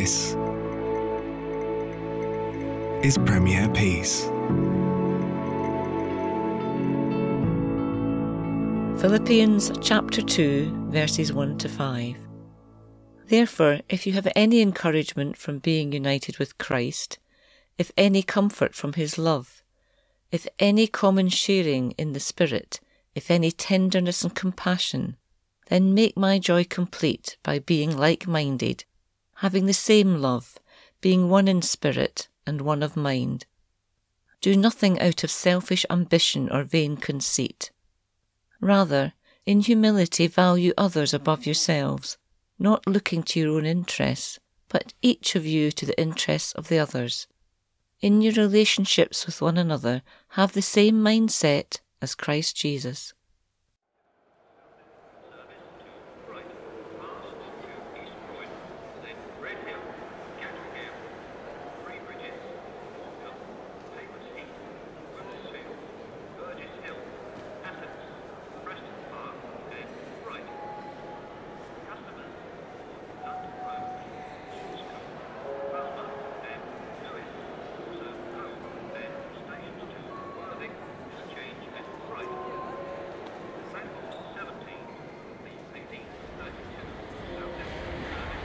This is Premier Peace. Philippians chapter 2, verses 1 to 5. Therefore, if you have any encouragement from being united with Christ, if any comfort from his love, if any common sharing in the Spirit, if any tenderness and compassion, then make my joy complete by being like-minded, having the same love, being one in spirit and one of mind. Do nothing out of selfish ambition or vain conceit. Rather, in humility value others above yourselves, not looking to your own interests, but each of you to the interests of the others. In your relationships with one another, have the same mindset as Christ Jesus,